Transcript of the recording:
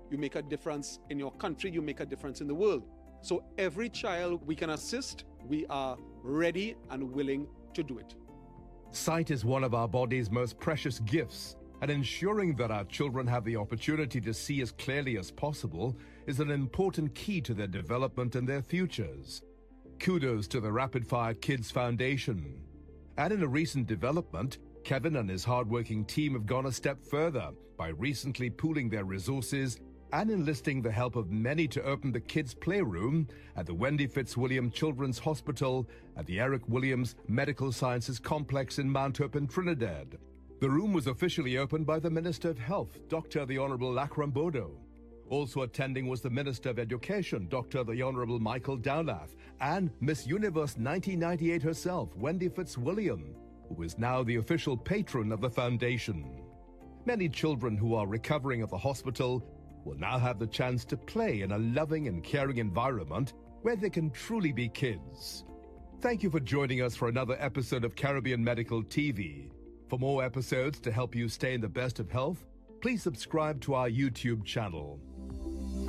you make a difference in your country, you make a difference in the world. So every child we can assist, we are ready and willing to do it. Sight is one of our body's most precious gifts, and ensuring that our children have the opportunity to see as clearly as possible is an important key to their development and their futures. Kudos to the Rapid Fire Kids Foundation. And in a recent development, Kevin and his hardworking team have gone a step further by recently pooling their resources and enlisting the help of many to open the kids' playroom at the Wendy Fitzwilliam Children's Hospital at the Eric Williams Medical Sciences Complex in Mount Hope in Trinidad. The room was officially opened by the Minister of Health, Dr. the Honorable Lakram Bodo. Also attending was the Minister of Education, Dr. the Honorable Michael Dowlath, and Miss Universe 1998 herself, Wendy Fitzwilliam, who is now the official patron of the foundation. Many children who are recovering at the hospital will now have the chance to play in a loving and caring environment where they can truly be kids. Thank you for joining us for another episode of Caribbean Medical TV. For more episodes to help you stay in the best of health, please subscribe to our YouTube channel.